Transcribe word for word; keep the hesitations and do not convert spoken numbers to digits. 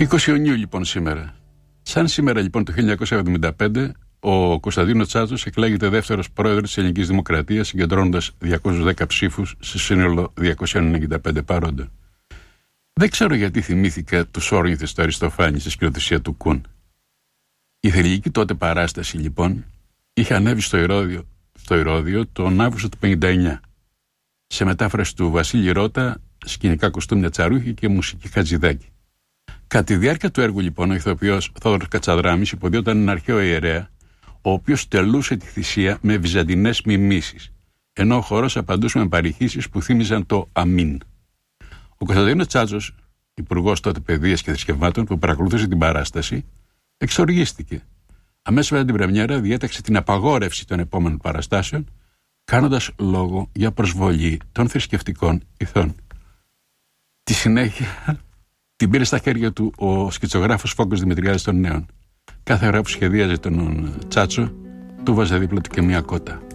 είκοσι Ιουνίου λοιπόν σήμερα. Σαν σήμερα λοιπόν το χίλια εννιακόσια εβδομήντα πέντε, ο Κωνσταντίνος Τσάτσος εκλέγεται δεύτερος πρόεδρος της Ελληνικής Δημοκρατίας, συγκεντρώνοντας διακόσιους δέκα ψήφους σε σύνολο διακόσια ενενήντα πέντε παρόντα. Δεν ξέρω γιατί θυμήθηκα τους όρνηθες του Αριστοφάνη στη σκηνοθεσία του Κουν. Η θελγική τότε παράσταση λοιπόν είχε ανέβει στο Ηρώδιο, στο Ηρώδιο τον Αύγουστο του χίλια εννιακόσια πενήντα εννιά. Σε μετάφραση του Βασίλη Ρώτα, σκηνικά κοστούμια Τσαρούχη και μουσική Χατζηδάκη. Κατά τη διάρκεια του έργου, λοιπόν, ο ηθοποιός Θόδωρος Κατσαδράμης υποδιόταν έναν αρχαίο ιερέα, ο οποίος τελούσε τη θυσία με βυζαντινές μιμήσεις, ενώ ο χορός απαντούσε με παρηχήσεις που θύμιζαν το αμήν. Ο Κωνσταντίνος Τσάτσος, υπουργός τότε παιδείας και θρησκευμάτων, που παρακολουθούσε την παράσταση, εξοργίστηκε. Αμέσως μετά την πρεμιέρα διέταξε την απαγόρευση των επόμενων παραστάσεων, κάνοντας λόγο για προσβολή των θρησκευτικών ηθών. Τη συνέχεια την πήρε στα χέρια του ο σκητσογράφος Φόκος Δημητριάδης των Νέων. Κάθε ώρα που σχεδίαζε τον Τσάτσο, του βάζε δίπλα του και μια κότα.